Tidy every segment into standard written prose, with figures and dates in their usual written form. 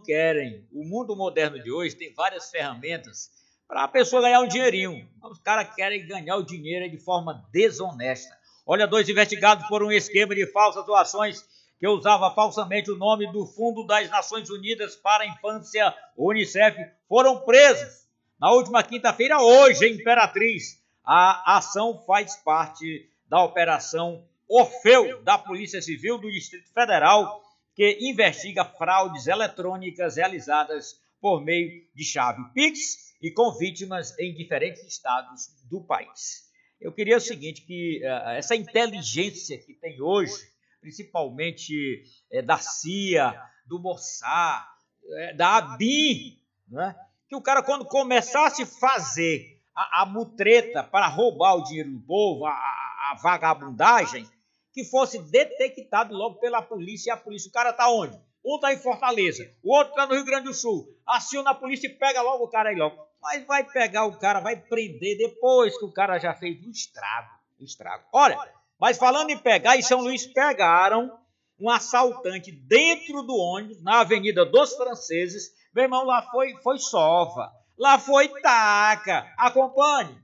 querem. O mundo moderno de hoje tem várias ferramentas para a pessoa ganhar um dinheirinho. Os caras querem ganhar o dinheiro de forma desonesta. Olha, 2 investigados por um esquema de falsas doações que usava falsamente o nome do Fundo das Nações Unidas para a Infância, Unicef, foram presos na última quinta-feira, hoje, em Imperatriz. A ação faz parte da Operação Orfeu, da Polícia Civil do Distrito Federal, que investiga fraudes eletrônicas realizadas por meio de chave Pix e com vítimas em diferentes estados do país. Eu queria o seguinte, que essa inteligência que tem hoje, principalmente da CIA, do Mossad, da ABIN, né? Que o cara, quando começasse a fazer a mutreta para roubar o dinheiro do povo, a vagabundagem, que fosse detectado logo pela polícia. E a polícia, o cara está onde? Um está em Fortaleza, o outro está no Rio Grande do Sul. Aciona a polícia e pega logo o cara aí logo. Mas vai pegar o cara, vai prender depois que o cara já fez um estrago. Olha, mas falando em pegar, em São Luís pegaram um assaltante dentro do ônibus, na Avenida dos Franceses. Meu irmão, lá foi sova, lá foi taca. Acompanhe.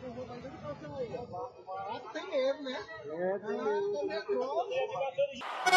Tem medo, né? Tem medo.